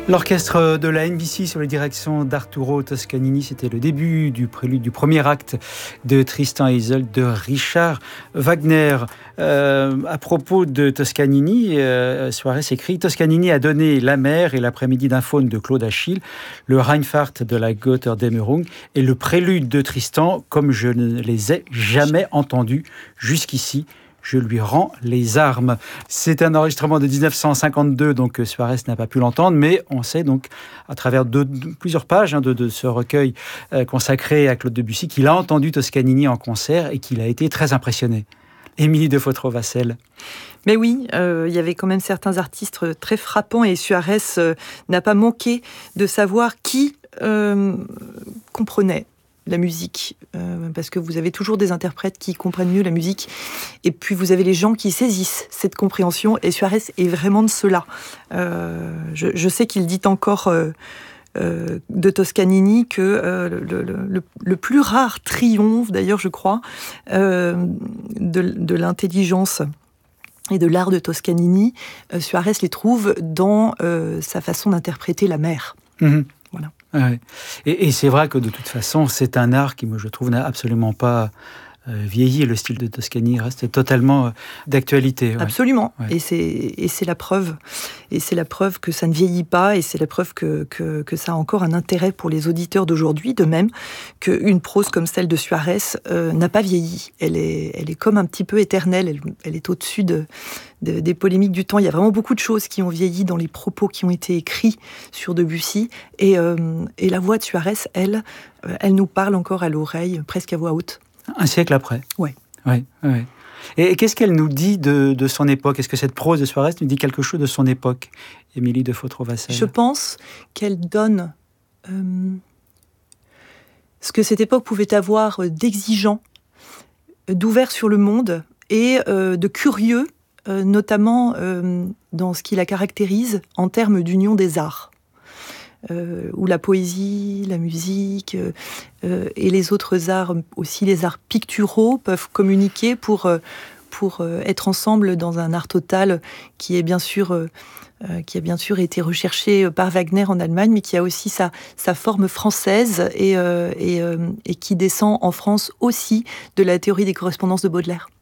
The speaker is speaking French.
L'orchestre de la NBC sur les directions d'Arturo Toscanini, c'était le début du prélude du premier acte de Tristan et Isolde de Richard Wagner. À propos de Toscanini, Suarez écrit: Toscanini a donné La mer et l'après-midi d'un faune de Claude Achille, le Reinfahrt de la Götterdämmerung et le prélude de Tristan comme je ne les ai jamais entendus jusqu'ici. Je lui rends les armes. C'est un enregistrement de 1952, donc Suarez n'a pas pu l'entendre, mais on sait donc, à travers plusieurs pages de ce recueil consacré à Claude Debussy, qu'il a entendu Toscanini en concert et qu'il a été très impressionné. Émilie de Fautrot-Vassel. Mais oui, il y avait quand même certains artistes très frappants et Suarez n'a pas manqué de savoir qui comprenait la musique, parce que vous avez toujours des interprètes qui comprennent mieux la musique, et puis vous avez les gens qui saisissent cette compréhension, et Suarez est vraiment de ceux-là. Je sais qu'il dit encore de Toscanini que le plus rare triomphe, d'ailleurs je crois, de l'intelligence et de l'art de Toscanini, Suarez les trouve dans sa façon d'interpréter la mer. Mmh. Voilà. Ouais. Et c'est vrai que de toute façon, c'est un art qui, moi, je trouve, n'a absolument pas vieilli. Le style de Toscanini reste totalement d'actualité. Ouais. Absolument. Ouais. Et c'est la preuve. Et c'est la preuve que ça ne vieillit pas. Et c'est la preuve que ça a encore un intérêt pour les auditeurs d'aujourd'hui. De même qu'une prose comme celle de Suarez n'a pas vieilli. Elle est comme un petit peu éternelle. Elle est au-dessus des polémiques du temps. Il y a vraiment beaucoup de choses qui ont vieilli dans les propos qui ont été écrits sur Debussy. Et la voix de Suarez, elle nous parle encore à l'oreille, presque à voix haute. Un siècle après. Ouais. Ouais. Et qu'est-ce qu'elle nous dit de son époque ? Est-ce que cette prose de Suarez nous dit quelque chose de son époque, Émilie de Fautrot-Vassel ? Je pense qu'elle donne ce que cette époque pouvait avoir d'exigeant, d'ouvert sur le monde et de curieux, notamment dans ce qui la caractérise en termes d'union des arts. Où la poésie, la musique et les autres arts, aussi les arts picturaux, peuvent communiquer pour être ensemble dans un art total qui a bien sûr été recherché par Wagner en Allemagne, mais qui a aussi sa forme française et qui descend en France aussi de la théorie des correspondances de Baudelaire.